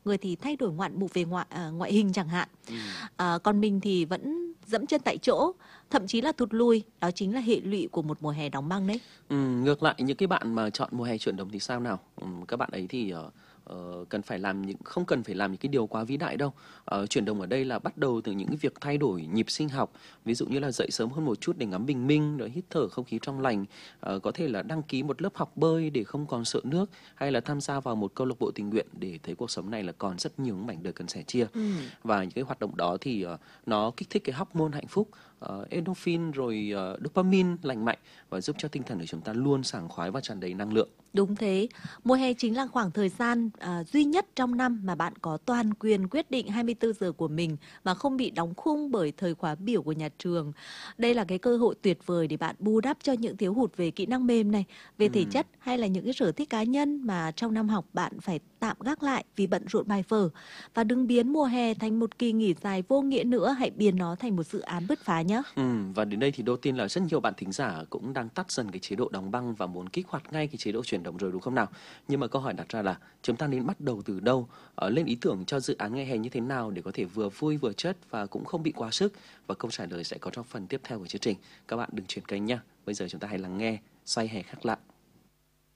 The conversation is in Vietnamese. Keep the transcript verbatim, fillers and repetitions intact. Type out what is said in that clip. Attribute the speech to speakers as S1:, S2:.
S1: người thì thay đổi ngoạn mục về ngoại à, ngoại hình chẳng hạn. Ừ. À, còn mình thì vẫn dẫm chân tại chỗ, thậm chí là thụt lùi. Đó chính là hệ lụy của một mùa hè đóng băng đấy.
S2: Ừ, ngược lại những cái bạn mà chọn mùa hè chuyển động thì sao nào? Ừ, các bạn ấy thì uh, uh, cần phải làm những không cần phải làm những cái điều quá vĩ đại đâu. Uh, chuyển động ở đây là bắt đầu từ những cái việc thay đổi nhịp sinh học, ví dụ như là dậy sớm hơn một chút để ngắm bình minh, rồi hít thở không khí trong lành, uh, có thể là đăng ký một lớp học bơi để không còn sợ nước, hay là tham gia vào một câu lạc bộ tình nguyện để thấy cuộc sống này là còn rất nhiều những mảnh đời cần sẻ chia. Ừ. Và những cái hoạt động đó thì uh, nó kích thích cái hormone hạnh phúc, uh, endorphin rồi uh, dopamine lành mạnh và giúp cho tinh thần của chúng ta luôn sảng khoái và tràn đầy năng lượng.
S1: Đúng thế, mùa hè chính là khoảng thời gian à, duy nhất trong năm mà bạn có toàn quyền quyết định hai mươi tư giờ của mình mà không bị đóng khung bởi thời khóa biểu của nhà trường. Đây là cái cơ hội tuyệt vời để bạn bù đắp cho những thiếu hụt về kỹ năng mềm này, về ừ. thể chất hay là những cái sở thích cá nhân mà trong năm học bạn phải tạm gác lại vì bận rộn bài vở. Và đừng biến mùa hè thành một kỳ nghỉ dài vô nghĩa nữa, hãy biến nó thành một dự án bứt phá nhé.
S2: Ừ, và đến đây thì Đô tin là rất nhiều bạn thính giả cũng đang tắt dần cái chế độ đóng băng và muốn kích hoạt ngay cái chế độ chuyển động rồi đúng không nào? Nhưng mà câu hỏi đặt ra là chúng ta nên bắt đầu từ đâu? Ờ, lên ý tưởng cho dự án ngày hè như thế nào để có thể vừa vui vừa chất và cũng không bị quá sức? Và câu trả lời sẽ có trong phần tiếp theo của chương trình. Các bạn đừng chuyển kênh nhé. Bây giờ chúng ta hãy lắng nghe Xoay hè khác lạ.